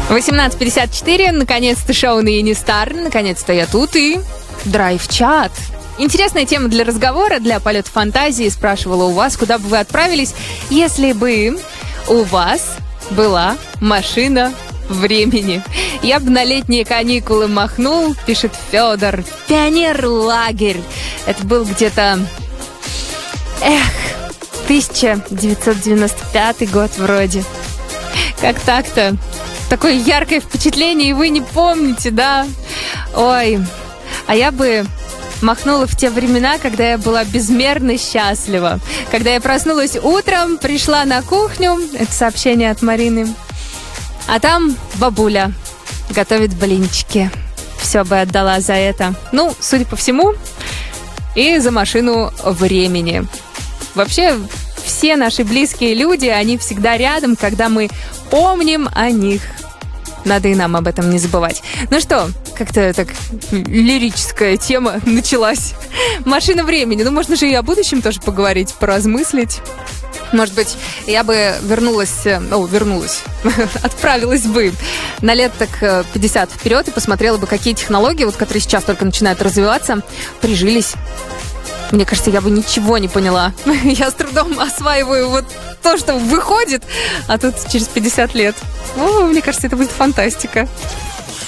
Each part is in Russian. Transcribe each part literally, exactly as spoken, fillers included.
восемнадцать пятьдесят четыре, наконец-то шоу на Юнистар, наконец-то я тут и драйв-чат. Интересная тема для разговора, для полета фантазии. Спрашивала у вас, куда бы вы отправились, если бы у вас была машина времени. Я бы на летние каникулы махнул, пишет Федор. Пионер-лагерь. Это был где-то... Эх, тысяча девятьсот девяносто пятый год вроде. Как так-то? Такое яркое впечатление, и вы не помните, да? Ой, а я бы махнула в те времена, когда я была безмерно счастлива. Когда я проснулась утром, пришла на кухню, это сообщение от Марины, а там бабуля готовит блинчики. Все бы отдала за это. Ну, судя по всему, и за машину времени. Вообще, все наши близкие люди, они всегда рядом, когда мы помним о них. Надо и нам об этом не забывать. Ну что, как-то так лирическая тема началась. Машина времени. Ну, можно же и о будущем тоже поговорить, поразмыслить. Может быть, я бы вернулась, о, вернулась, отправилась бы на лет так пятьдесят вперед и посмотрела бы, какие технологии, вот, которые сейчас только начинают развиваться, прижились. Мне кажется, я бы ничего не поняла. Я с трудом осваиваю вот то, что выходит, а тут через пятьдесят лет. О, мне кажется, это будет фантастика.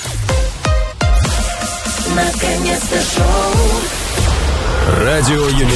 Наконец-то шоу. Радио Юнистар.